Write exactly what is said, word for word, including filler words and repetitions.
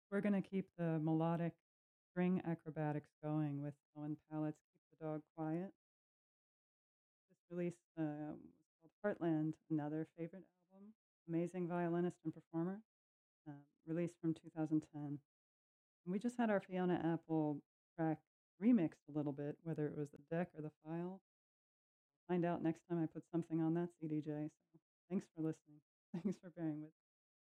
We're gonna keep the melodic string acrobatics going with Owen Pallett's "Keep the Dog Quiet." Just released, um, it's called Heartland, another favorite album. Amazing violinist and performer, um, released from two thousand ten. And we just had our Fiona Apple track remixed a little bit, whether it was the deck or the file. Find out next time I put something on that C D J, so thanks for listening. Thanks for bearing with